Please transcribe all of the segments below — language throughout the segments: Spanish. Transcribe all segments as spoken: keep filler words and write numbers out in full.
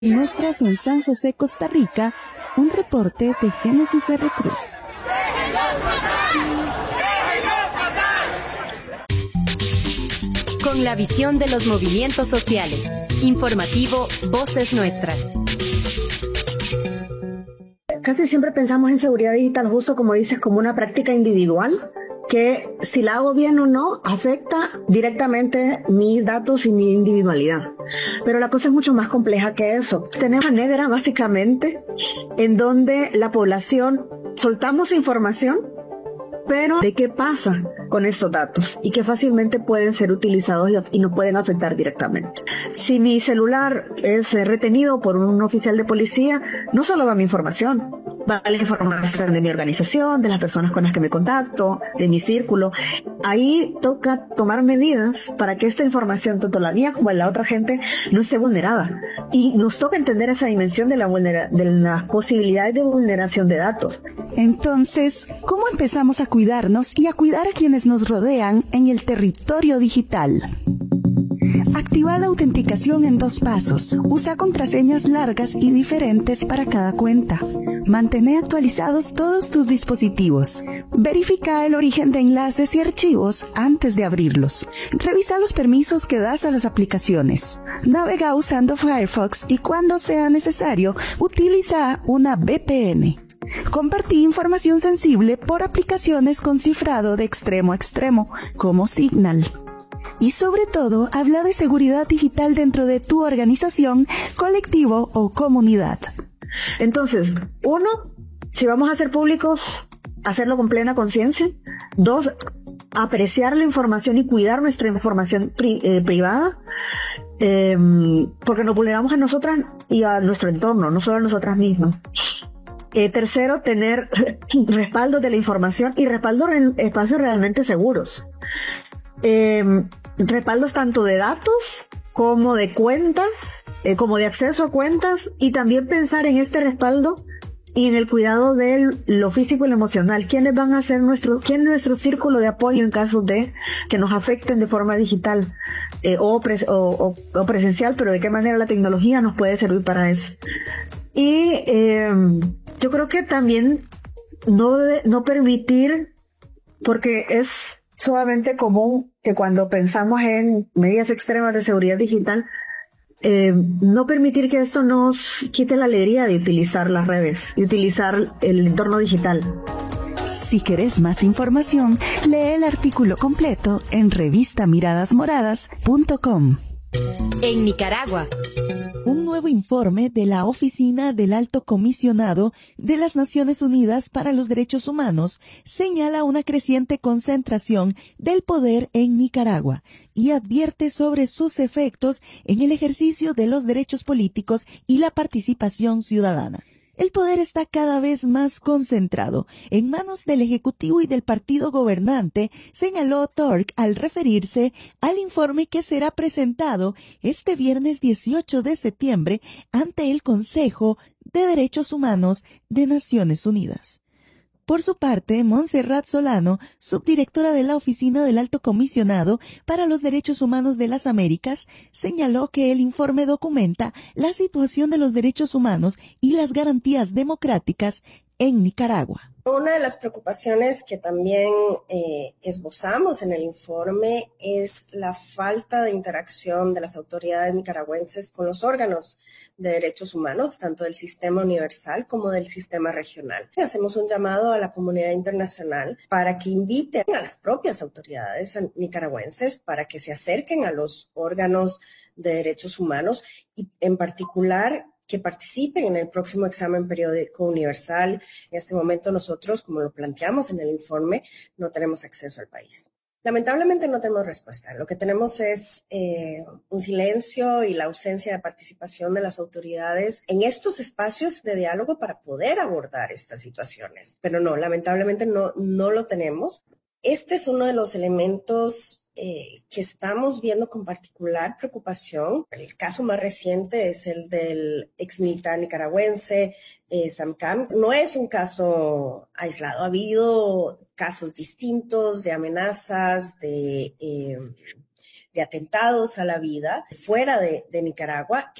Y muestras en San José, Costa Rica, un reporte de Génesis R. Cruz. Con la visión de los movimientos sociales. Informativo Voces Nuestras. Casi siempre pensamos en seguridad digital, justo como dices, como una práctica individual, que si la hago bien o no, afecta directamente mis datos y mi individualidad. Pero la cosa es mucho más compleja que eso. Tenemos una negra, básicamente, en donde la población soltamos información, pero ¿de qué pasa con estos datos? Y que fácilmente pueden ser utilizados y nos pueden afectar directamente. Si mi celular es retenido por un oficial de policía, no solo va mi información, va la información de mi organización, de las personas con las que me contacto, de mi círculo. Ahí toca tomar medidas para que esta información, tanto la mía como la de la otra gente, no esté vulnerada. Y nos toca entender esa dimensión de la, vulnera- de las posibilidades de vulneración de datos. Entonces, ¿cómo empezamos a cuidarnos y a cuidar a quienes nos rodean en el territorio digital? Activa la autenticación en dos pasos. Usa contraseñas largas y diferentes para cada cuenta. Mantén actualizados todos tus dispositivos. Verifica el origen de enlaces y archivos antes de abrirlos. Revisa los permisos que das a las aplicaciones. Navega usando Firefox y cuando sea necesario, utiliza una V P N. Compartí información sensible por aplicaciones con cifrado de extremo a extremo, como Signal. Y sobre todo, habla de seguridad digital dentro de tu organización, colectivo o comunidad. Entonces, uno, si vamos a ser públicos, hacerlo con plena conciencia. Dos, apreciar la información y cuidar nuestra información pri- eh, privada, eh, porque nos vulneramos a nosotras y a nuestro entorno, no solo a nosotras mismas. Eh, tercero, tener respaldo de la información y respaldo en espacios realmente seguros. Eh, respaldos tanto de datos como de cuentas, eh, como de acceso a cuentas, y también pensar en este respaldo y en el cuidado de lo físico y lo emocional. ¿Quiénes van a ser nuestros, quién es nuestro círculo de apoyo en caso de que nos afecten de forma digital eh, o, pres, o, o, o presencial, pero de qué manera la tecnología nos puede servir para eso? Y eh, yo creo que también no, de, no permitir, porque es sumamente común que cuando pensamos en medidas extremas de seguridad digital, eh, no permitir que esto nos quite la alegría de utilizar las redes y utilizar el entorno digital. Si querés más información, lee el artículo completo en revista miradas moradas punto com. En Nicaragua. Un nuevo informe de la Oficina del Alto Comisionado de las Naciones Unidas para los Derechos Humanos señala una creciente concentración del poder en Nicaragua y advierte sobre sus efectos en el ejercicio de los derechos políticos y la participación ciudadana. El poder está cada vez más concentrado en manos del Ejecutivo y del partido gobernante, señaló Turk al referirse al informe que será presentado este viernes dieciocho de septiembre ante el Consejo de Derechos Humanos de Naciones Unidas. Por su parte, Montserrat Solano, subdirectora de la Oficina del Alto Comisionado para los Derechos Humanos de las Américas, señaló que el informe documenta la situación de los derechos humanos y las garantías democráticas en Nicaragua. Una de las preocupaciones que también eh, esbozamos en el informe es la falta de interacción de las autoridades nicaragüenses con los órganos de derechos humanos, tanto del sistema universal como del sistema regional. Hacemos un llamado a la comunidad internacional para que inviten a las propias autoridades nicaragüenses para que se acerquen a los órganos de derechos humanos y en particular que participen en el próximo examen periódico universal. En este momento nosotros, como lo planteamos en el informe, no tenemos acceso al país. Lamentablemente no tenemos respuesta. Lo que tenemos es eh, un silencio y la ausencia de participación de las autoridades en estos espacios de diálogo para poder abordar estas situaciones. Pero no, lamentablemente no, no lo tenemos. Este es uno de los elementos Eh, que estamos viendo con particular preocupación. El caso más reciente es el del exmilitar nicaragüense eh, Sam Camp. No es un caso aislado, ha habido casos distintos de amenazas, de, eh, de atentados a la vida fuera de, de Nicaragua que son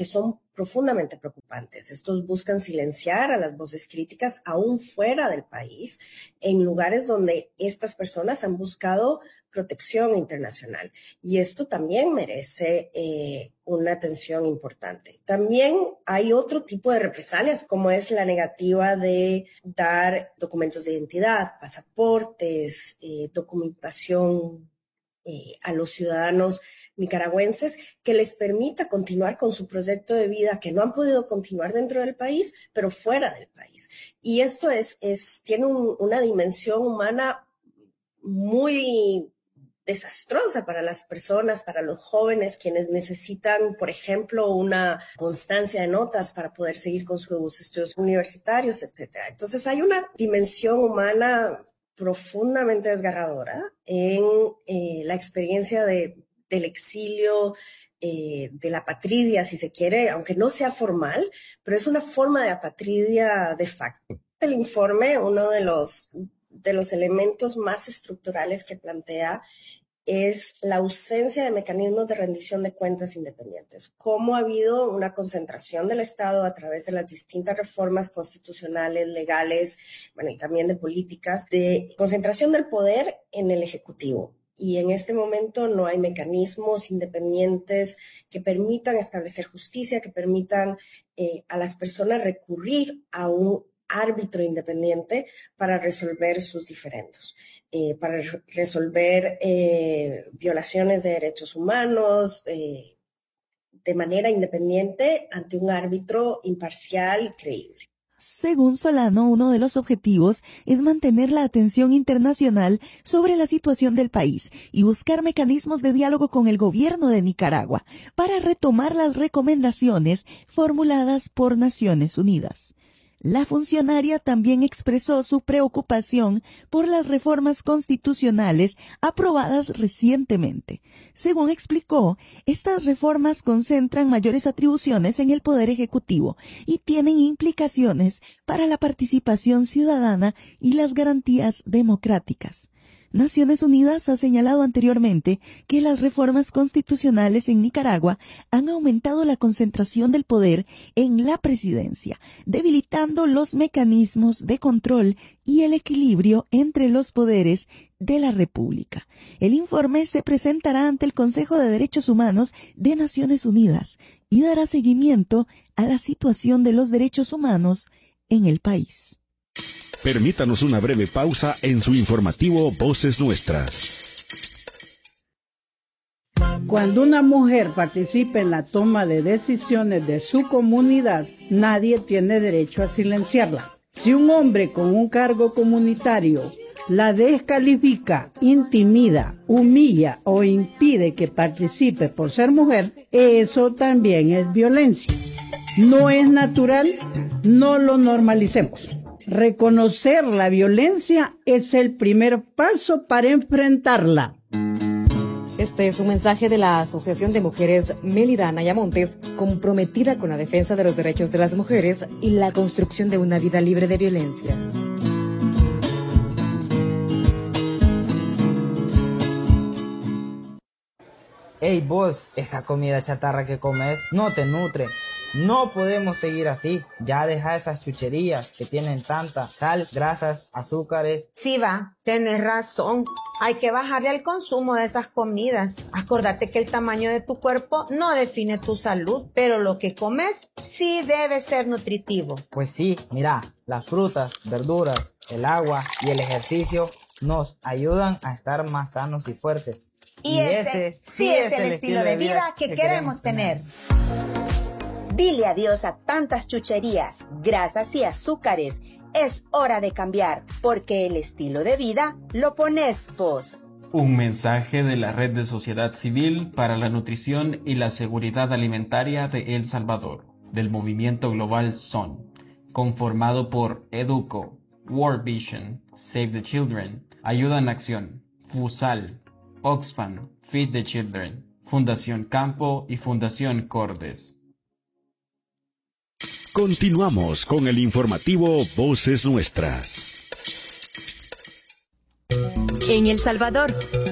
profundamente preocupantes. Estos buscan silenciar a las voces críticas aún fuera del país, en lugares donde estas personas han buscado protección internacional. Y esto también merece eh, una atención importante. También hay otro tipo de represalias, como es la negativa de dar documentos de identidad, pasaportes, eh, documentación eh, a los ciudadanos nicaragüenses que les permita continuar con su proyecto de vida, que no han podido continuar dentro del país, pero fuera del país. Y esto es, es, tiene un, una dimensión humana muy desastrosa para las personas, para los jóvenes, quienes necesitan, por ejemplo, una constancia de notas para poder seguir con sus estudios universitarios, etcétera. Entonces hay una dimensión humana profundamente desgarradora en eh, la experiencia de, del exilio, eh, de la apatridia, si se quiere, aunque no sea formal, pero es una forma de apatridia de facto. El informe, uno de los de los elementos más estructurales que plantea es la ausencia de mecanismos de rendición de cuentas independientes. Cómo ha habido una concentración del Estado a través de las distintas reformas constitucionales, legales, bueno, y también de políticas, de concentración del poder en el Ejecutivo. Y en este momento no hay mecanismos independientes que permitan establecer justicia, que permitan eh, a las personas recurrir a un árbitro independiente para resolver sus diferendos, eh, para re- resolver eh, violaciones de derechos humanos eh, de manera independiente ante un árbitro imparcial y creíble. Según Solano, uno de los objetivos es mantener la atención internacional sobre la situación del país y buscar mecanismos de diálogo con el gobierno de Nicaragua para retomar las recomendaciones formuladas por Naciones Unidas. La funcionaria también expresó su preocupación por las reformas constitucionales aprobadas recientemente. Según explicó, estas reformas concentran mayores atribuciones en el Poder Ejecutivo y tienen implicaciones para la participación ciudadana y las garantías democráticas. Naciones Unidas ha señalado anteriormente que las reformas constitucionales en Nicaragua han aumentado la concentración del poder en la presidencia, debilitando los mecanismos de control y el equilibrio entre los poderes de la República. El informe se presentará ante el Consejo de Derechos Humanos de Naciones Unidas y dará seguimiento a la situación de los derechos humanos en el país. Permítanos una breve pausa en su informativo Voces Nuestras. Cuando una mujer participa en la toma de decisiones de su comunidad, nadie tiene derecho a silenciarla. Si un hombre con un cargo comunitario la descalifica, intimida, humilla o impide que participe por ser mujer, eso también es violencia. No es natural, no lo normalicemos. Reconocer la violencia es el primer paso para enfrentarla. Este es un mensaje de la Asociación de Mujeres Mélida Anaya Montes, comprometida con la defensa de los derechos de las mujeres y la construcción de una vida libre de violencia. Ey vos, esa comida chatarra que comes no te nutre. No podemos seguir así. Ya deja esas chucherías que tienen tanta sal, grasas, azúcares. Sí va, tenés razón. Hay que bajarle al consumo de esas comidas. Acordate que el tamaño de tu cuerpo no define tu salud, pero lo que comes sí debe ser nutritivo. Pues sí, mira, las frutas, verduras, el agua y el ejercicio nos ayudan a estar más sanos y fuertes. Y, y ese, ese sí es el, el estilo de vida que, que queremos tener. Dile adiós a tantas chucherías, grasas y azúcares. Es hora de cambiar, porque el estilo de vida lo pones vos. Un mensaje de la Red de Sociedad Civil para la Nutrición y la Seguridad Alimentaria de El Salvador, del movimiento global S O N, conformado por Educo, World Vision, Save the Children, Ayuda en Acción, FUSAL, Oxfam, Feed the Children, Fundación Campo y Fundación Cordes. Continuamos con el informativo Voces Nuestras. En El Salvador,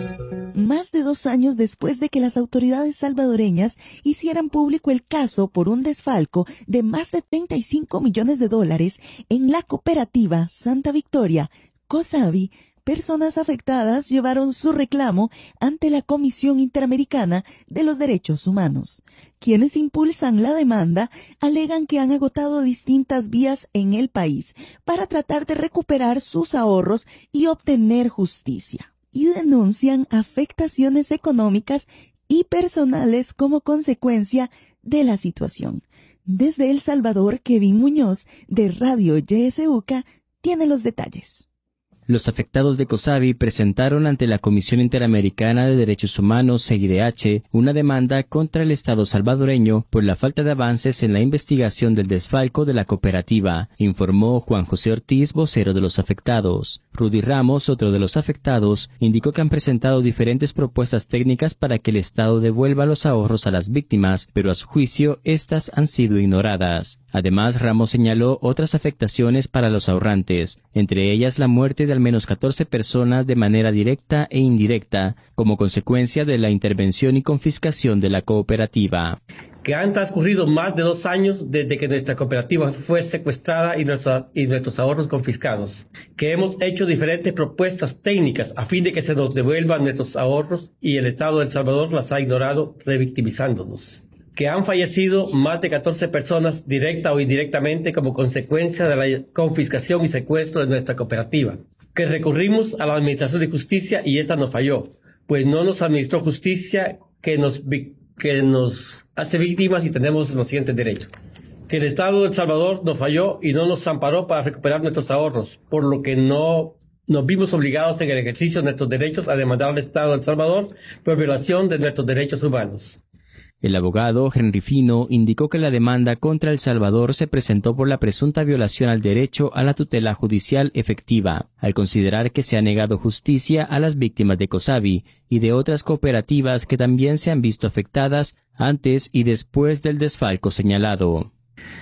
Más de dos años después de que las autoridades salvadoreñas hicieran público el caso por un desfalco de más de treinta y cinco millones de dólares en la cooperativa Santa Victoria, COSAVI, personas afectadas llevaron su reclamo ante la Comisión Interamericana de los Derechos Humanos. Quienes impulsan la demanda alegan que han agotado distintas vías en el país para tratar de recuperar sus ahorros y obtener justicia, y denuncian afectaciones económicas y personales como consecuencia de la situación. Desde El Salvador, Kevin Muñoz, de Radio Y S U C A, tiene los detalles. Los afectados de COSAVI presentaron ante la Comisión Interamericana de Derechos Humanos, C I D H, una demanda contra el Estado salvadoreño por la falta de avances en la investigación del desfalco de la cooperativa, informó Juan José Ortiz, vocero de los afectados. Rudy Ramos, otro de los afectados, indicó que han presentado diferentes propuestas técnicas para que el Estado devuelva los ahorros a las víctimas, pero a su juicio, estas han sido ignoradas. Además, Ramos señaló otras afectaciones para los ahorrantes, entre ellas la muerte de al menos catorce personas de manera directa e indirecta, como consecuencia de la intervención y confiscación de la cooperativa. Que han transcurrido más de dos años desde que nuestra cooperativa fue secuestrada y, nuestra, y nuestros ahorros confiscados. Que hemos hecho diferentes propuestas técnicas a fin de que se nos devuelvan nuestros ahorros y el Estado de El Salvador las ha ignorado, revictimizándonos. Que han fallecido más de catorce personas directa o indirectamente como consecuencia de la confiscación y secuestro de nuestra cooperativa. Que recurrimos a la Administración de Justicia y esta nos falló, pues no nos administró justicia que nos, que nos hace víctimas y tenemos los siguientes derechos. Que el Estado de El Salvador nos falló y no nos amparó para recuperar nuestros ahorros, por lo que no nos vimos obligados en el ejercicio de nuestros derechos a demandar al Estado de El Salvador por violación de nuestros derechos humanos. El abogado Henry Fino indicó que la demanda contra El Salvador se presentó por la presunta violación al derecho a la tutela judicial efectiva, al considerar que se ha negado justicia a las víctimas de COSAVI y de otras cooperativas que también se han visto afectadas antes y después del desfalco señalado.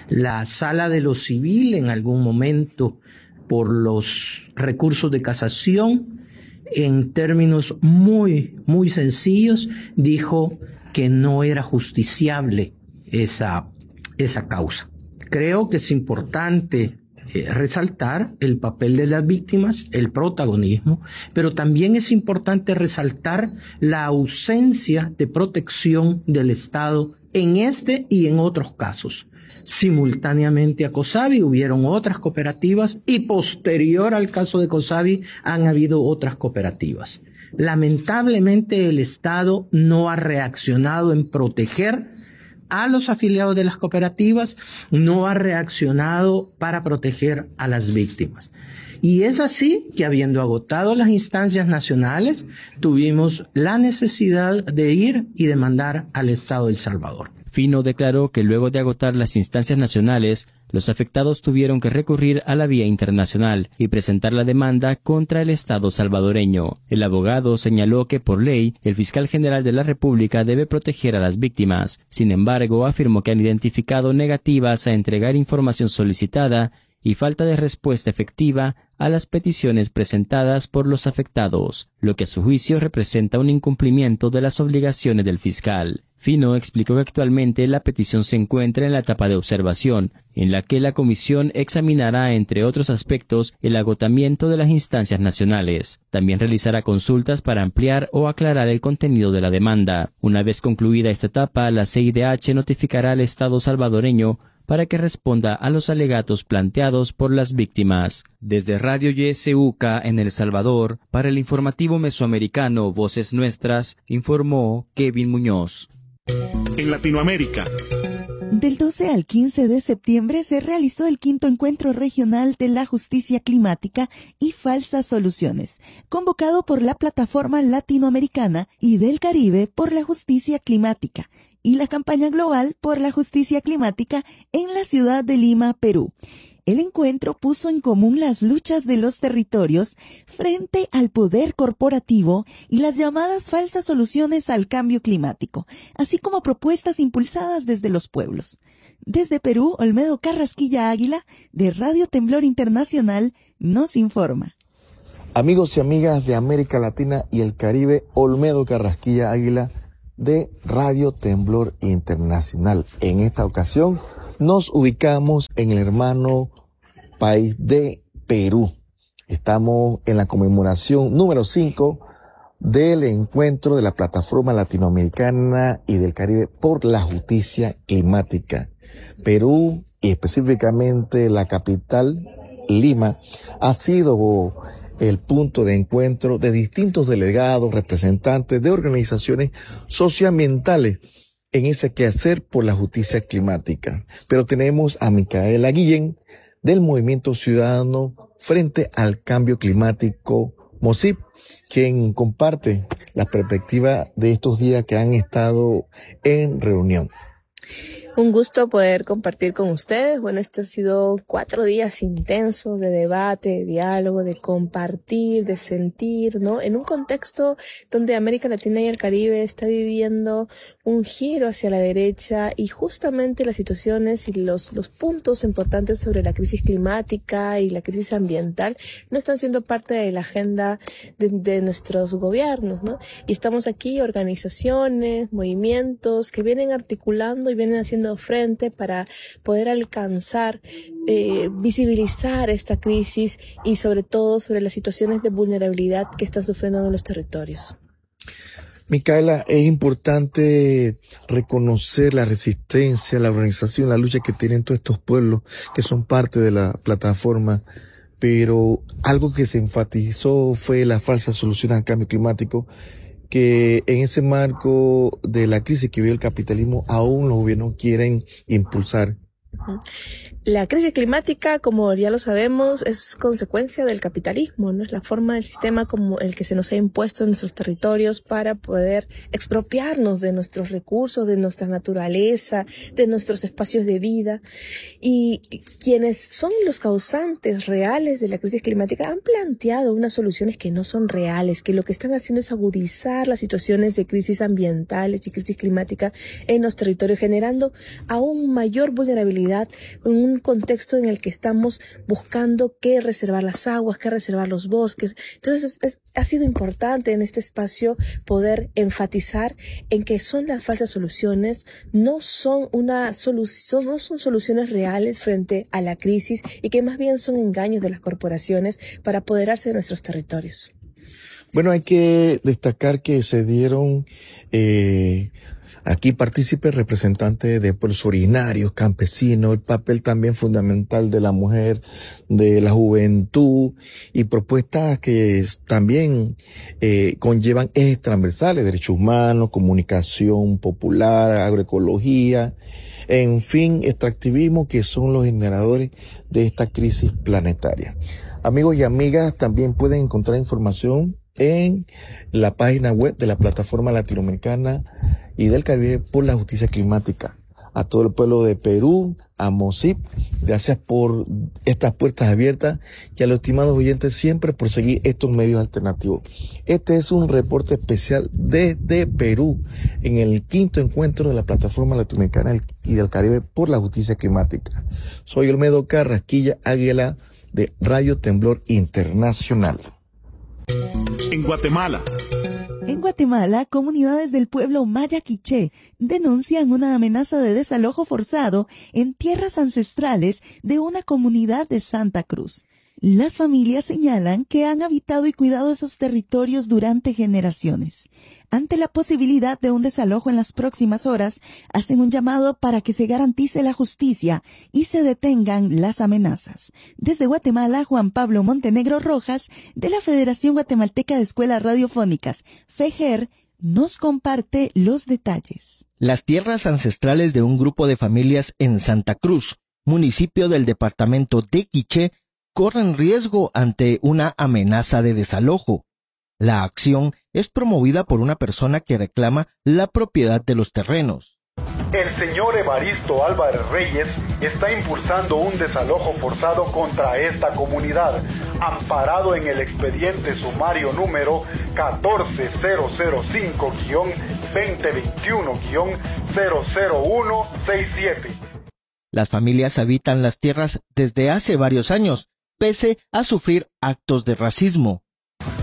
La Sala de lo Civil en algún momento, por los recursos de casación, en términos muy, muy sencillos, dijo que no era justiciable esa, esa causa. Creo que es importante eh, resaltar el papel de las víctimas, el protagonismo, pero también es importante resaltar la ausencia de protección del Estado en este y en otros casos. Simultáneamente a COSAVI hubieron otras cooperativas y posterior al caso de COSAVI han habido otras cooperativas. Lamentablemente el Estado no ha reaccionado en proteger a los afiliados de las cooperativas, no ha reaccionado para proteger a las víctimas. Y es así que, habiendo agotado las instancias nacionales, tuvimos la necesidad de ir y demandar al Estado de El Salvador. Fino declaró que luego de agotar las instancias nacionales, los afectados tuvieron que recurrir a la vía internacional y presentar la demanda contra el Estado salvadoreño. El abogado señaló que por ley, el fiscal general de la República debe proteger a las víctimas. Sin embargo, afirmó que han identificado negativas a entregar información solicitada y falta de respuesta efectiva a las peticiones presentadas por los afectados, lo que a su juicio representa un incumplimiento de las obligaciones del fiscal. Fino explicó que actualmente la petición se encuentra en la etapa de observación, en la que la comisión examinará, entre otros aspectos, el agotamiento de las instancias nacionales. También realizará consultas para ampliar o aclarar el contenido de la demanda. Una vez concluida esta etapa, la C I D H notificará al Estado salvadoreño para que responda a los alegatos planteados por las víctimas. Desde Radio Y S U C A en El Salvador, para el informativo mesoamericano Voces Nuestras, informó Kevin Muñoz. En Latinoamérica. Del doce al quince de septiembre se realizó el quinto encuentro regional de la justicia climática y falsas soluciones, convocado por la Plataforma Latinoamericana y del Caribe por la Justicia Climática y la Campaña Global por la Justicia Climática en la ciudad de Lima, Perú. El encuentro puso en común las luchas de los territorios frente al poder corporativo y las llamadas falsas soluciones al cambio climático, así como propuestas impulsadas desde los pueblos. Desde Perú, Olmedo Carrasquilla Águila, de Radio Temblor Internacional, nos informa. Amigos y amigas de América Latina y el Caribe, Olmedo Carrasquilla Águila de Radio Temblor Internacional. En esta ocasión nos ubicamos en el hermano país de Perú. Estamos en la conmemoración número cinco del encuentro de la Plataforma Latinoamericana y del Caribe por la Justicia Climática. Perú, y específicamente la capital, Lima, ha sido el punto de encuentro de distintos delegados, representantes de organizaciones socioambientales en ese quehacer por la justicia climática. Pero tenemos a Micaela Guillén del Movimiento Ciudadano Frente al Cambio Climático, MOCIP, quien comparte la perspectiva de estos días que han estado en reunión. Un gusto poder compartir con ustedes. Bueno, estos han sido cuatro días intensos de debate, de diálogo, de compartir, de sentir, ¿no? En un contexto donde América Latina y el Caribe está viviendo un giro hacia la derecha y justamente las situaciones y los, los puntos importantes sobre la crisis climática y la crisis ambiental no están siendo parte de la agenda de, de nuestros gobiernos, ¿no? Y estamos aquí, organizaciones, movimientos que vienen articulando y vienen haciendo frente para poder alcanzar, eh, visibilizar esta crisis y sobre todo sobre las situaciones de vulnerabilidad que están sufriendo en los territorios. Micaela, es importante reconocer la resistencia, la organización, la lucha que tienen todos estos pueblos que son parte de la plataforma, pero algo que se enfatizó fue la falsa solución al cambio climático, que en ese marco de la crisis que vive el capitalismo aún los gobiernos quieren impulsar. La crisis climática, como ya lo sabemos, es consecuencia del capitalismo, ¿no? Es la forma del sistema como el que se nos ha impuesto en nuestros territorios para poder expropiarnos de nuestros recursos, de nuestra naturaleza, de nuestros espacios de vida. Y quienes son los causantes reales de la crisis climática han planteado unas soluciones que no son reales, que lo que están haciendo es agudizar las situaciones de crisis ambientales y crisis climática en los territorios, generando aún mayor vulnerabilidad en un contexto en el que estamos buscando qué reservar las aguas, qué reservar los bosques. Entonces es, es, ha sido importante en este espacio poder enfatizar en que son las falsas soluciones, no son una solución, no son soluciones reales frente a la crisis y que más bien son engaños de las corporaciones para apoderarse de nuestros territorios. Bueno, hay que destacar que se dieron eh, aquí partícipes representantes de pueblos originarios, campesinos, el papel también fundamental de la mujer, de la juventud y propuestas que también eh, conllevan ejes transversales, derechos humanos, comunicación popular, agroecología, en fin, extractivismo, que son los generadores de esta crisis planetaria. Amigos y amigas, también pueden encontrar información en la página web de la Plataforma Latinoamericana y del Caribe por la Justicia Climática. A todo el pueblo de Perú, a MOCIP, gracias por estas puertas abiertas y a los estimados oyentes siempre por seguir estos medios alternativos. Este es un reporte especial desde Perú en el quinto encuentro de la Plataforma Latinoamericana y del Caribe por la Justicia Climática. Soy Olmedo Carrasquilla Águila de Radio Temblor Internacional. En Guatemala. En Guatemala, comunidades del pueblo Maya Quiché denuncian una amenaza de desalojo forzado en tierras ancestrales de una comunidad de Santa Cruz. Las familias señalan que han habitado y cuidado esos territorios durante generaciones. Ante la posibilidad de un desalojo en las próximas horas, hacen un llamado para que se garantice la justicia y se detengan las amenazas. Desde Guatemala, Juan Pablo Montenegro Rojas, de la Federación Guatemalteca de Escuelas Radiofónicas, FEGER, nos comparte los detalles. Las tierras ancestrales de un grupo de familias en Santa Cruz, municipio del departamento de Quiché, corren riesgo ante una amenaza de desalojo. La acción es promovida por una persona que reclama la propiedad de los terrenos. El señor Evaristo Álvarez Reyes está impulsando un desalojo forzado contra esta comunidad, amparado en el expediente sumario número catorce mil cinco guión veinte veintiuno guión cero cero uno sesenta y siete. Las familias habitan las tierras desde hace varios años, pese a sufrir actos de racismo.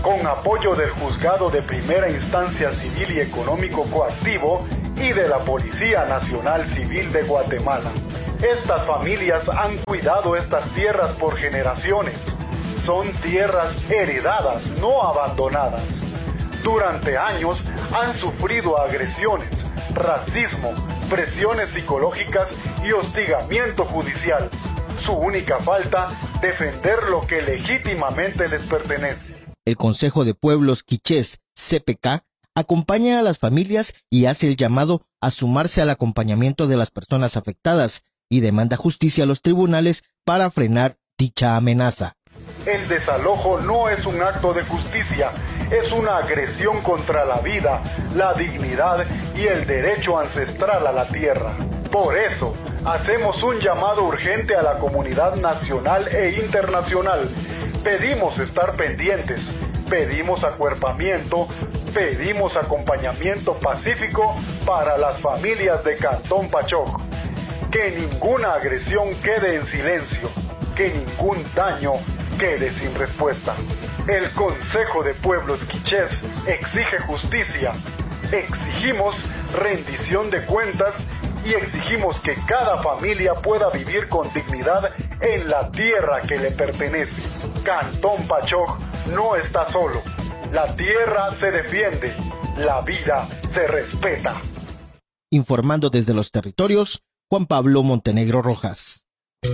con apoyo del Juzgado de Primera Instancia Civil y Económico Coactivo y de la Policía Nacional Civil de Guatemala. Estas familias han cuidado estas tierras por generaciones. Son tierras heredadas, no abandonadas. Durante años han sufrido agresiones, racismo, presiones psicológicas y hostigamiento judicial. Su única falta, defender lo que legítimamente les pertenece. El Consejo de Pueblos Quichés, C P K, acompaña a las familias y hace el llamado a sumarse al acompañamiento de las personas afectadas y demanda justicia a los tribunales para frenar dicha amenaza. El desalojo no es un acto de justicia, es una agresión contra la vida, la dignidad y el derecho ancestral a la tierra. Por eso, hacemos un llamado urgente a la comunidad nacional e internacional. Pedimos estar pendientes, pedimos acuerpamiento, pedimos acompañamiento pacífico para las familias de Cantón Pachoc. Que ninguna agresión quede en silencio, que ningún daño quede sin respuesta. El Consejo de Pueblos Quichés exige justicia, exigimos rendición de cuentas y exigimos que cada familia pueda vivir con dignidad en la tierra que le pertenece. Cantón Pachoc no está solo. La tierra se defiende, la vida se respeta. Informando desde los territorios, Juan Pablo Montenegro Rojas.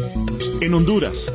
En Honduras.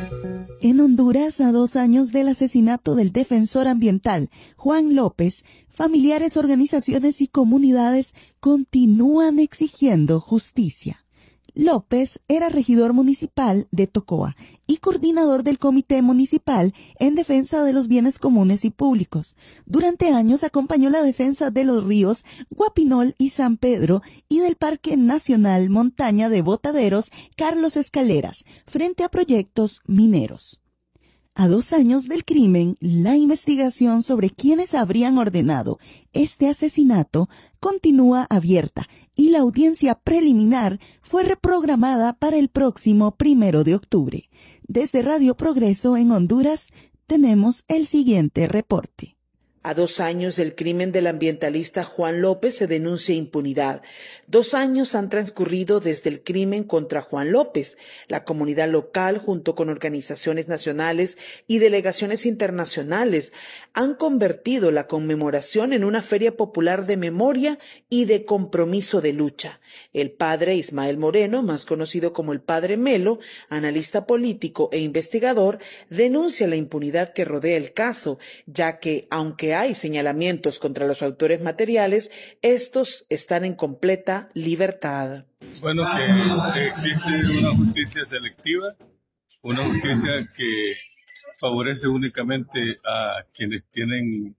En Honduras, a dos años del asesinato del defensor ambiental Juan López, familiares, organizaciones y comunidades continúan exigiendo justicia. López era regidor municipal de Tocoa y coordinador del Comité Municipal en Defensa de los Bienes Comunes y Públicos. Durante años acompañó la defensa de los ríos Guapinol y San Pedro y del Parque Nacional Montaña de Botaderos Carlos Escaleras frente a proyectos mineros. A dos años del crimen, la investigación sobre quiénes habrían ordenado este asesinato continúa abierta y la audiencia preliminar fue reprogramada para el próximo primero de octubre. Desde Radio Progreso en Honduras tenemos el siguiente reporte. A dos años del crimen del ambientalista Juan López se denuncia impunidad. Dos años han transcurrido desde el crimen contra Juan López. La comunidad local, junto con organizaciones nacionales y delegaciones internacionales, han convertido la conmemoración en una feria popular de memoria y de compromiso de lucha. El padre Ismael Moreno, más conocido como el padre Melo, analista político e investigador, denuncia la impunidad que rodea el caso, ya que, aunque hay señalamientos contra los autores materiales, estos están en completa libertad. Bueno, que existe una justicia selectiva, una justicia que favorece únicamente a quienes tienen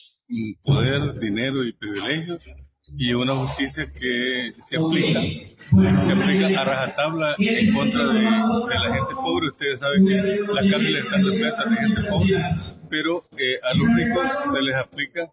poder, dinero y privilegios, y una justicia que se aplica, se aplica a rajatabla en contra de, de la gente pobre. Ustedes saben que las cárceles están repletas de gente pobre, pero eh, a los ricos se les aplica,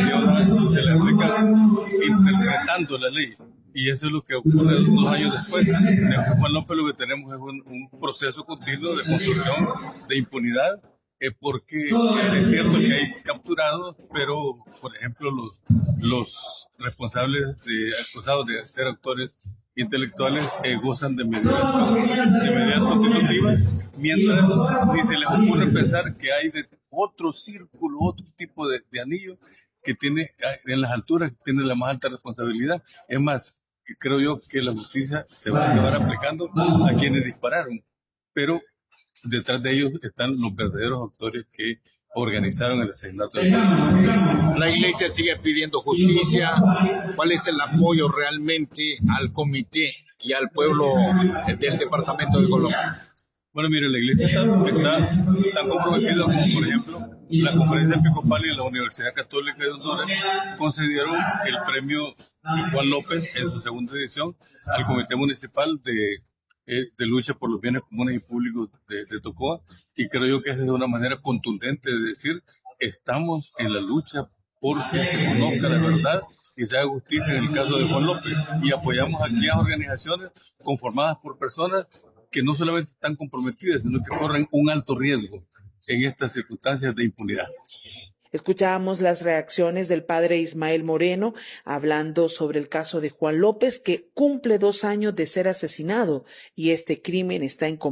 se les aplica interpretando la ley. Y eso es lo que ocurre dos años después. De Juan López lo que tenemos es un, un proceso continuo de construcción de impunidad, eh, porque es cierto que hay capturados, pero, por ejemplo, los, los responsables de, acusados de ser autores intelectuales eh, gozan de medidas, de medidas sustitutivas, mientras ni se les ocurre pensar que hay de otro círculo, otro tipo de, de anillo que tiene en las alturas, que tiene la más alta responsabilidad. Es más, creo yo que la justicia se va a acabar aplicando a quienes dispararon, pero detrás de ellos están los verdaderos autores que organizaron el asesinato de Juan. La iglesia sigue pidiendo justicia. ¿Cuál es el apoyo realmente al comité y al pueblo del departamento de Colombia? Bueno, mire, la iglesia está, está tan comprometida como, por ejemplo, la Conferencia Episcopal y la Universidad Católica de Honduras concedieron el premio Juan López en su segunda edición al Comité Municipal de, de Lucha por los Bienes Comunes y Públicos de, de Tocoa, y creo yo que es de una manera contundente de decir, estamos en la lucha por que se conozca la verdad y se haga justicia en el caso de Juan López, y apoyamos a aquellas organizaciones conformadas por personas que no solamente están comprometidas, sino que corren un alto riesgo en estas circunstancias de impunidad. Escuchábamos las reacciones del padre Ismael Moreno hablando sobre el caso de Juan López, que cumple dos años de ser asesinado y este crimen está en